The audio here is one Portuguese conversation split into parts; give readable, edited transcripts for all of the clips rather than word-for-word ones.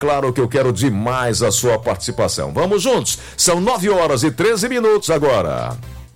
Claro que eu quero demais a sua participação. Vamos juntos. São 9h13 agora.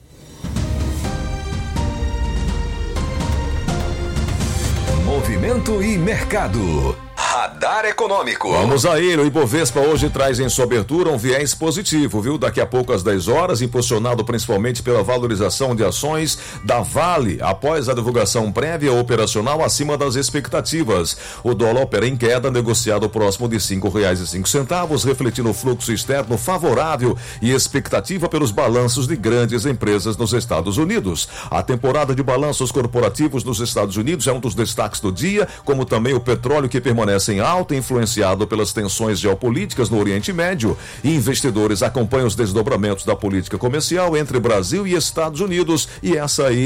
Movimento e mercado. Radar Econômico. Vamos aí, o Ibovespa hoje traz em sua abertura um viés positivo, viu? Daqui a pouco às 10 horas, impulsionado principalmente pela valorização de ações da Vale, após a divulgação prévia operacional acima das expectativas. O dólar opera em queda, negociado próximo de R$ 5,05, refletindo o fluxo externo favorável e expectativa pelos balanços de grandes empresas nos Estados Unidos. A temporada de balanços corporativos nos Estados Unidos é um dos destaques do dia, como também o petróleo que permanece em alta, influenciado pelas tensões geopolíticas no Oriente Médio. E investidores acompanham os desdobramentos da política comercial entre Brasil e Estados Unidos, e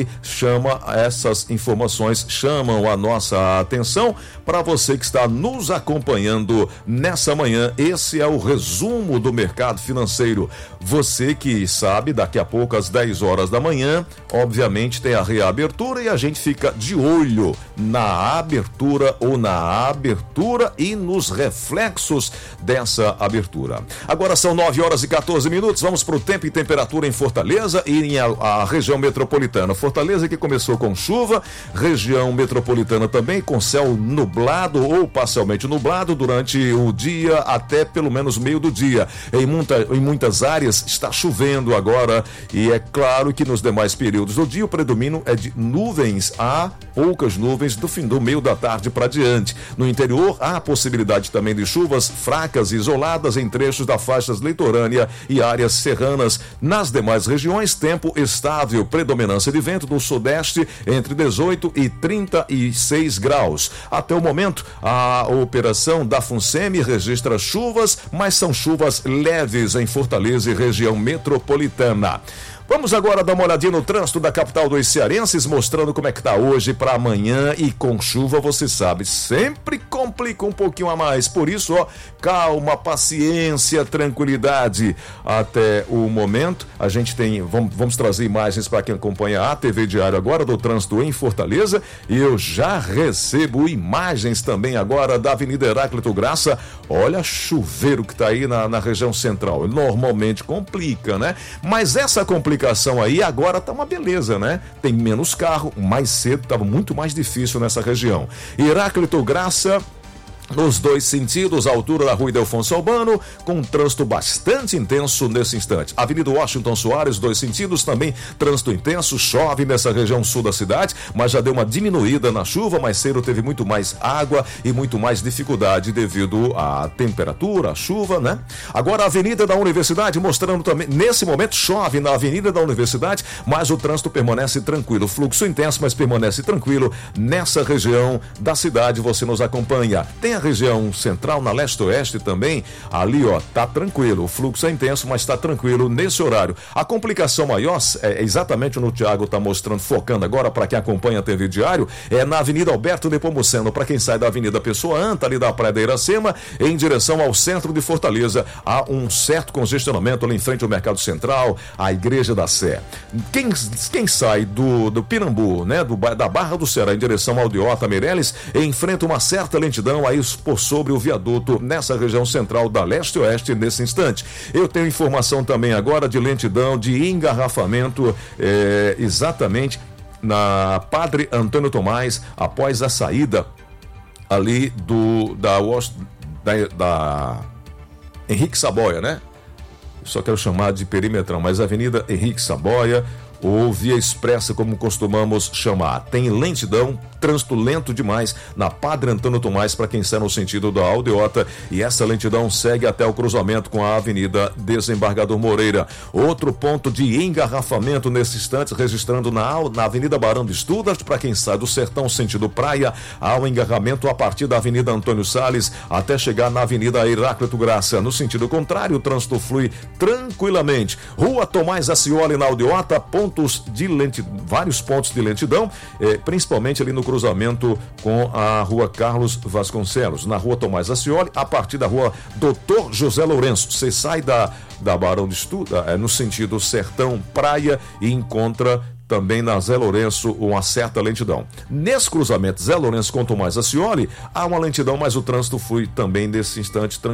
essas informações chamam a nossa atenção. Para você que está nos acompanhando nessa manhã, esse é o resumo do mercado financeiro. Você que sabe, daqui a pouco às 10 horas da manhã, obviamente tem a reabertura e a gente fica de olho na abertura e nos reflexos dessa abertura. Agora são 9h14, vamos para o tempo e temperatura em Fortaleza e a região metropolitana. Fortaleza que começou com chuva, região metropolitana também com céu nublado ou parcialmente nublado durante o dia até pelo menos meio do dia. Em muitas áreas está chovendo agora e é claro que nos demais períodos do dia o predomínio é de nuvens, há poucas nuvens do meio da tarde para diante. No interior há a possibilidade também de chuvas fracas e isoladas em trechos da faixa litorânea e áreas serranas. Nas demais regiões, tempo estável, predominância de vento do sudeste entre 18 e 36 graus. Até o momento, a operação da FUNSEMI registra chuvas, mas são chuvas leves em Fortaleza e região metropolitana. Vamos agora dar uma olhadinha no trânsito da capital dos cearenses, mostrando como é que tá hoje para amanhã. E com chuva, você sabe, sempre complica um pouquinho a mais. Por isso, calma, paciência, tranquilidade. Até o momento, a gente tem, vamos trazer imagens para quem acompanha a TV Diário agora do trânsito em Fortaleza. E eu já recebo imagens também agora da Avenida Heráclito Graça. Olha, chuveiro que tá aí na região central. Normalmente complica, né? Mas essa complicação aí agora tá uma beleza, né? Tem menos carro, mais cedo estava muito mais difícil nessa região. Heráclito Graça, nos dois sentidos, a altura da rua Ildefonso Albano, com um trânsito bastante intenso nesse instante. Avenida Washington Soares, dois sentidos, também trânsito intenso, chove nessa região sul da cidade, mas já deu uma diminuída na chuva, mais cedo teve muito mais água e muito mais dificuldade devido à temperatura, à chuva, né? Agora a Avenida da Universidade, mostrando também, nesse momento chove na Avenida da Universidade, mas o trânsito permanece tranquilo, fluxo intenso, mas permanece tranquilo nessa região da cidade, você nos acompanha. Tem a região central, na leste-oeste também, ali tá tranquilo, o fluxo é intenso, mas está tranquilo nesse horário. A complicação maior, é exatamente o Thiago está mostrando, focando agora para quem acompanha a TV Diário, é na Avenida Alberto Nepomuceno, para quem sai da Avenida Pessoa Anta, ali da Praia da Iracema, em direção ao centro de Fortaleza, há um certo congestionamento ali em frente ao Mercado Central, a Igreja da Sé. Quem sai do Pirambu, né, da Barra do Ceará, em direção ao Aldeota Meireles, enfrenta uma certa lentidão aí por sobre o viaduto nessa região central da leste-oeste nesse instante. Eu tenho informação também agora de lentidão, de engarrafamento, exatamente na Padre Antônio Tomás, após a saída ali da Henrique Saboia, né? Só quero chamar de perimetrão, mas Avenida Henrique Saboia, ou Via Expressa, como costumamos chamar. Tem lentidão, trânsito lento demais na Padre Antônio Tomás para quem sai no sentido da Aldeota, e essa lentidão segue até o cruzamento com a Avenida Desembargador Moreira. Outro ponto de engarrafamento nesse instante, registrando na Avenida Barão de Estudas, para quem sai do Sertão sentido praia, há um engarrafamento a partir da Avenida Antônio Salles até chegar na Avenida Heráclito Graça. No sentido contrário, o trânsito flui tranquilamente. Rua Tomás Acioli na Aldeota, vários pontos de lentidão, principalmente ali no cruzamento com a Rua Carlos Vasconcelos. Na Rua Tomás Acioli, a partir da Rua Doutor José Lourenço. Você sai da Barão de Estudas, no sentido Sertão Praia, e encontra também na Zé Lourenço uma certa lentidão. Nesse cruzamento Zé Lourenço com Tomás Acioli, há uma lentidão, mas o trânsito flui também nesse instante